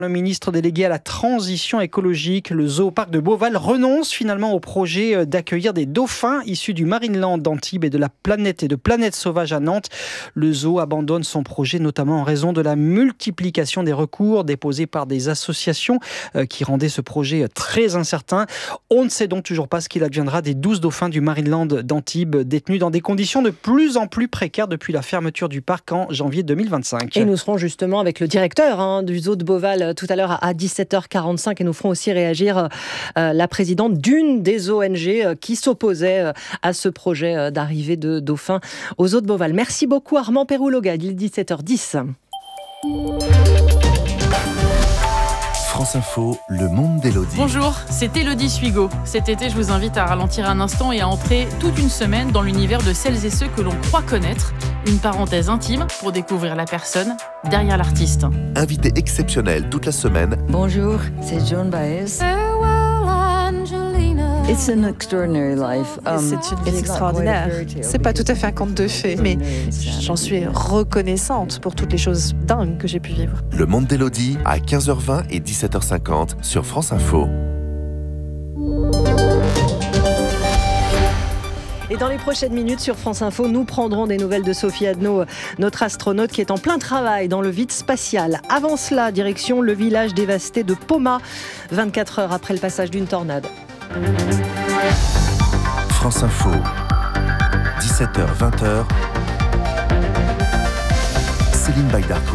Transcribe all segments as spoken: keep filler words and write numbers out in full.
Le ministre délégué à la transition écologique, le Zoo-Parc de Beauval, renonce finalement au projet d'accueillir des dauphins issus du Marineland d'Antibes et de la planète et de Planète Sauvage à Nantes. Le zoo abandonne son projet notamment en raison de la multiplication des recours déposés par des associations qui rendaient ce projet très incertain. On ne sait donc toujours pas ce qu'il adviendra des douze dauphins du Marineland d'Antibes détenus dans des conditions de plus en plus précaires depuis la fermeture du parc en janvier deux mille vingt-cinq. Et nous serons justement avec le directeur hein, du zoo de Beauval tout à l'heure à dix-sept heures quarante-cinq et nous ferons aussi réagir euh, la présidente d'une des O N G euh, qui s'opposait euh, à ce projet euh, d'arrivée de dauphins au zoo de Beauval. Merci beaucoup Armand Pérouloga, il est dix-sept heures dix. France Info, le monde d'Élodie. Bonjour, c'est Élodie Suigo. Cet été, je vous invite à ralentir un instant et à entrer toute une semaine dans l'univers de celles et ceux que l'on croit connaître. Une parenthèse intime pour découvrir la personne derrière l'artiste. Invité exceptionnel toute la semaine. Bonjour, c'est Joan Baez. It's an extraordinary life. Um, c'est une vie extraordinaire. C'est pas tout à fait un conte de fées, mais j'en suis reconnaissante pour toutes les choses dingues que j'ai pu vivre. Le monde d'Élodie à quinze heures vingt et dix-sept heures cinquante sur France Info. Et dans les prochaines minutes sur France Info, nous prendrons des nouvelles de Sophie Adno, notre astronaute qui est en plein travail dans le vide spatial. Avant cela, direction le village dévasté de Poma, vingt-quatre heures après le passage d'une tornade. France Info, dix-sept heures vingt. Céline Baydarcourt.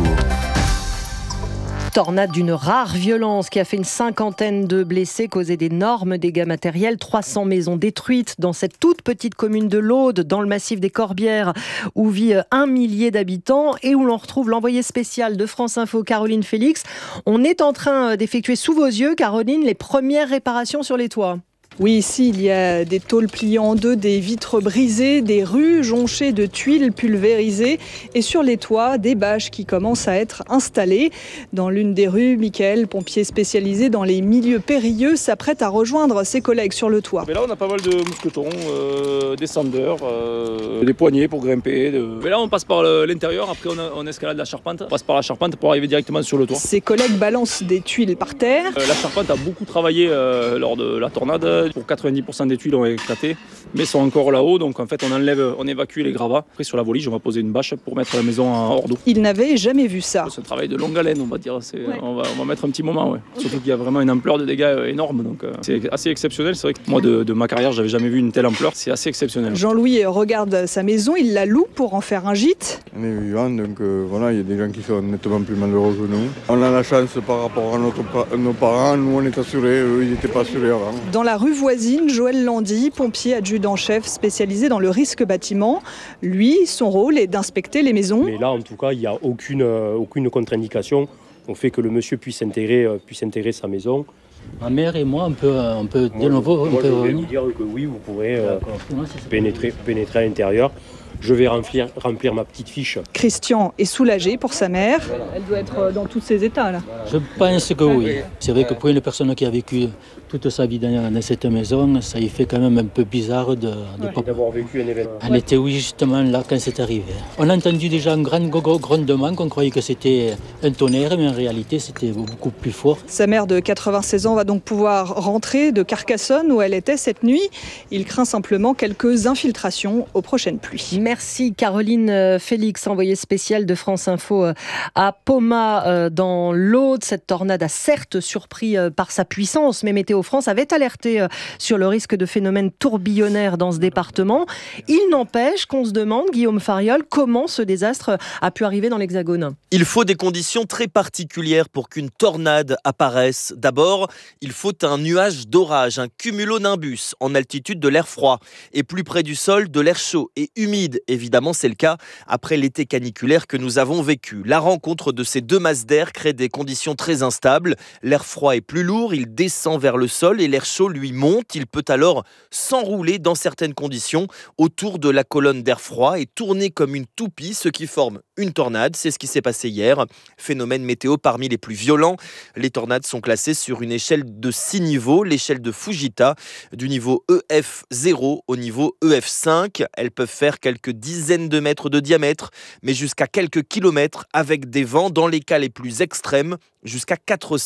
Tornade d'une rare violence qui a fait une cinquantaine de blessés, causé d'énormes dégâts matériels, trois cents maisons détruites dans cette toute petite commune de l'Aude, dans le massif des Corbières, où vit un millier d'habitants et où l'on retrouve l'envoyée spéciale de France Info, Caroline Félix. On est en train d'effectuer sous vos yeux, Caroline, les premières réparations sur les toits. Oui, ici, il y a des tôles pliées en deux, des vitres brisées, des rues jonchées de tuiles pulvérisées et sur les toits, des bâches qui commencent à être installées. Dans l'une des rues, Michael, pompier spécialisé dans les milieux périlleux, s'apprête à rejoindre ses collègues sur le toit. Mais là, on a pas mal de mousquetons, euh, des sanders, euh, des poignées pour grimper. De... Mais là, on passe par l'intérieur, après on, a, on escalade la charpente, on passe par la charpente pour arriver directement sur le toit. Ses collègues balancent des tuiles par terre. Euh, la charpente a beaucoup travaillé euh, lors de la tornade. Pour quatre-vingt-dix pour cent des tuiles ont éclaté, mais sont encore là-haut. Donc en fait, on enlève, on évacue les gravats. Après, sur la volige, on va poser une bâche pour mettre la maison hors d'eau. Il n'avait jamais vu ça. C'est un travail de longue haleine, on va dire. C'est, ouais. on, va, on va mettre un petit moment, ouais. Surtout qu'il y a vraiment une ampleur de dégâts énorme. Donc euh, c'est assez exceptionnel. C'est vrai que moi, de, de ma carrière, j'avais jamais vu une telle ampleur. C'est assez exceptionnel. Jean-Louis regarde sa maison, il la loue pour en faire un gîte. On est vivant, donc euh, voilà, il y a des gens qui sont nettement plus malheureux que nous. On a la chance par rapport à notre, nos parents. Nous, on est assurés, eux, ils n'étaient pas assurés avant. Dans la rue voisine, Joël Landy, pompier adjudant-chef spécialisé dans le risque bâtiment. Lui, son rôle est d'inspecter les maisons. Mais là, en tout cas, il n'y a aucune, euh, aucune contre-indication au fait que le monsieur puisse intégrer, euh, puisse intégrer sa maison. Ma mère et moi, on peut, on peut de nouveau... Moi, on peut je vais revenir. vous dire que oui, vous pourrez euh, pénétrer, pénétrer à l'intérieur. Je vais remplir, remplir ma petite fiche. Christian est soulagé pour sa mère. Elle doit être dans tous ses états, là. Je pense que oui. C'est vrai que pour une personne qui a vécu toute sa vie dans, dans cette maison, ça y fait quand même un peu bizarre de, de ouais. d'avoir vécu un événement. Elle était oui, justement là quand c'est arrivé. On a entendu déjà un grand grondement, qu'on croyait que c'était un tonnerre, mais en réalité c'était beaucoup plus fort. Sa mère de quatre-vingt-seize ans va donc pouvoir rentrer de Carcassonne où elle était cette nuit. Il craint simplement quelques infiltrations aux prochaines pluies. Merci Caroline Félix, envoyée spéciale de France Info à Poma dans l'Aude. Cette tornade a certes surpris par sa puissance, mais Météo France avait alerté sur le risque de phénomènes tourbillonnaires dans ce département. Il n'empêche qu'on se demande, Guillaume Fariol, comment ce désastre a pu arriver dans l'Hexagone. Il faut des conditions très particulières pour qu'une tornade apparaisse. D'abord, il faut un nuage d'orage, un cumulonimbus en altitude de l'air froid et plus près du sol de l'air chaud et humide. Évidemment, c'est le cas après l'été caniculaire que nous avons vécu. La rencontre de ces deux masses d'air crée des conditions très instables. L'air froid est plus lourd, il descend vers le le sol et l'air chaud lui monte. Il peut alors s'enrouler dans certaines conditions autour de la colonne d'air froid et tourner comme une toupie, ce qui forme une tornade. C'est ce qui s'est passé hier. Phénomène météo parmi les plus violents. Les tornades sont classées sur une échelle de six niveaux, l'échelle de Fujita, du niveau E F zéro au niveau E F cinq. Elles peuvent faire quelques dizaines de mètres de diamètre, mais jusqu'à quelques kilomètres avec des vents, dans les cas les plus extrêmes, jusqu'à quatre